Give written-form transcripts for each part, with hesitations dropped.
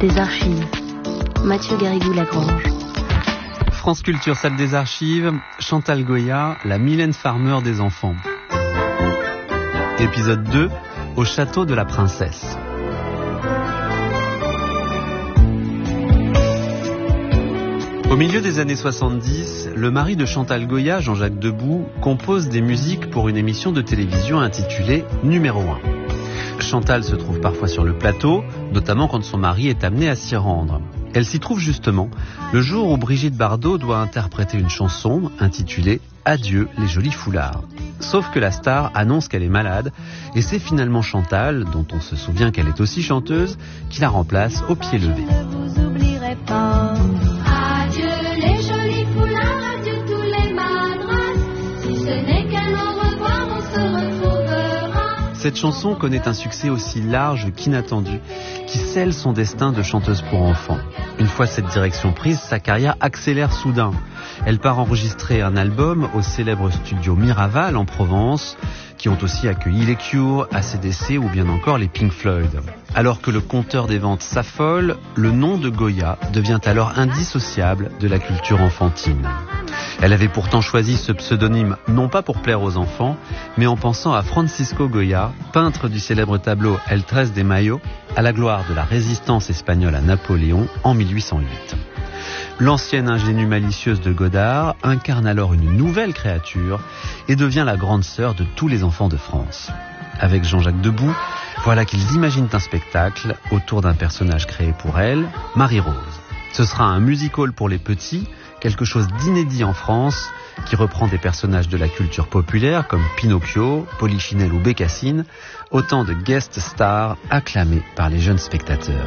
des archives. Mathieu Garrigou-Lagrange. France Culture, salle des archives, Chantal Goya, la Mylène Farmer des enfants. Épisode 2, au château de la princesse. Au milieu des années 70, le mari de Chantal Goya, Jean-Jacques Debout, compose des musiques pour une émission de télévision intitulée Numéro 1. Chantal se trouve parfois sur le plateau, notamment quand son mari est amené à s'y rendre. Elle s'y trouve justement le jour où Brigitte Bardot doit interpréter une chanson intitulée « Adieu les jolis foulards ». Sauf que la star annonce qu'elle est malade et c'est finalement Chantal, dont on se souvient qu'elle est aussi chanteuse, qui la remplace au pied levé. Je ne vous oublierai pas. Adieu les jolis foulards, adieu tous les madrasses. Si ce n'est qu'un au revoir, on se retrouvera. Cette chanson connaît un succès aussi large qu'inattendu, qui scelle son destin de chanteuse pour enfants. Une fois cette direction prise, sa carrière accélère soudain. Elle part enregistrer un album au célèbre studio Miraval en Provence, qui ont aussi accueilli les Cure, AC/DC ou bien encore les Pink Floyd. Alors que le compteur des ventes s'affole, le nom de Goya devient alors indissociable de la culture enfantine. Elle avait pourtant choisi ce pseudonyme non pas pour plaire aux enfants, mais en pensant à Francisco Goya, peintre du célèbre tableau El Tres de Mayo, à la gloire de la résistance espagnole à Napoléon en 1808. L'ancienne ingénue malicieuse de Godard incarne alors une nouvelle créature et devient la grande sœur de tous les enfants de France. Avec Jean-Jacques Debout, voilà qu'ils imaginent un spectacle autour d'un personnage créé pour elle, Marie-Rose. Ce sera un musical pour les petits, quelque chose d'inédit en France, qui reprend des personnages de la culture populaire comme Pinocchio, Polichinelle ou Bécassine, autant de guest stars acclamés par les jeunes spectateurs.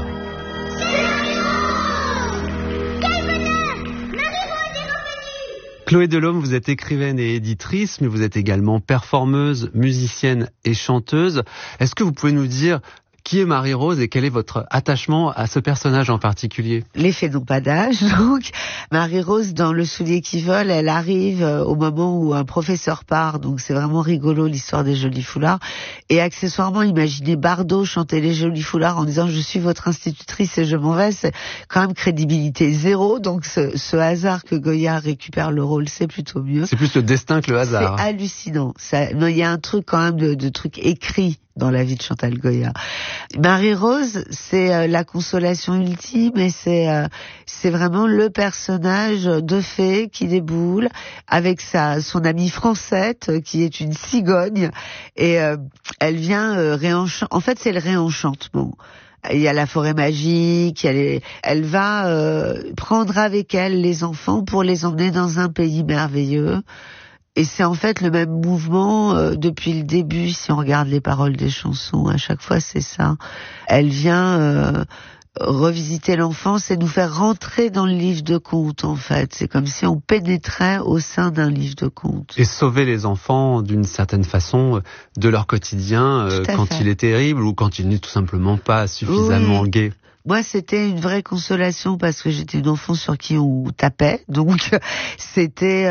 Chloé Delhomme, vous êtes écrivaine et éditrice, mais vous êtes également performeuse, musicienne et chanteuse. Est-ce que vous pouvez nous dire qui est Marie-Rose et quel est votre attachement à ce personnage en particulier? L'effet n'ont pas d'âge, donc Marie-Rose dans Le soulier qui vole, elle arrive au moment où un professeur part, donc c'est vraiment rigolo l'histoire des jolis foulards. Et accessoirement, imaginez Bardot chanter les jolis foulards en disant je suis votre institutrice et je m'en vais, c'est quand même crédibilité zéro, donc ce hasard que Goya récupère le rôle, c'est plutôt mieux. C'est plus le destin que le hasard. C'est hallucinant. Il y a un truc quand même de trucs écrits dans la vie de Chantal Goya. Marie-Rose, c'est la consolation ultime et c'est vraiment le personnage de fée qui déboule avec son amie Francette qui est une cigogne et elle vient en fait c'est le réenchantement. Il y a la forêt magique, elle va prendre avec elle les enfants pour les emmener dans un pays merveilleux. Et c'est en fait le même mouvement depuis le début, si on regarde les paroles des chansons, à chaque fois c'est ça. Elle vient revisiter l'enfance et nous faire rentrer dans le livre de contes en fait. C'est comme si on pénétrait au sein d'un livre de contes. Et sauver les enfants d'une certaine façon de leur quotidien quand il est terrible ou quand il n'est tout simplement pas suffisamment gai. Moi, c'était une vraie consolation parce que j'étais une enfant sur qui on tapait, donc c'était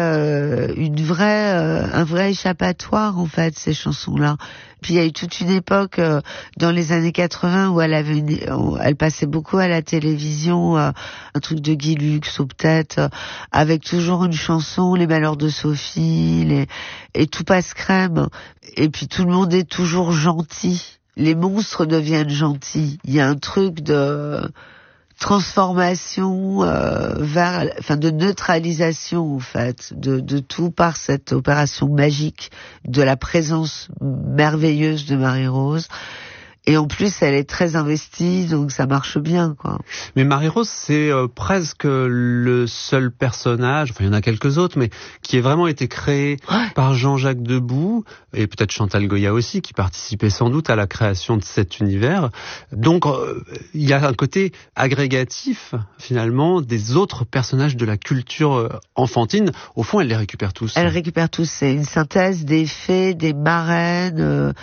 un vrai échappatoire en fait ces chansons-là. Puis il y a eu toute une époque dans les années 80 où elle passait beaucoup à la télévision, un truc de Guy Lux ou peut-être avec toujours une chanson, Les Malheurs de Sophie, et tout passe crème. Et puis tout le monde est toujours gentil. Les monstres deviennent gentils. Il y a un truc de transformation de neutralisation en fait de tout par cette opération magique de la présence merveilleuse de Marie-Rose. Et en plus, elle est très investie, donc ça marche bien, quoi. Mais Marie-Rose, c'est presque le seul personnage, enfin il y en a quelques autres, mais qui a vraiment été créé par Jean-Jacques Debout, et peut-être Chantal Goya aussi, qui participait sans doute à la création de cet univers. Donc, il y a un côté agrégatif, finalement, des autres personnages de la culture enfantine. Au fond, elle les récupère tous. Elle récupère tous. C'est une synthèse des fées, des marraines,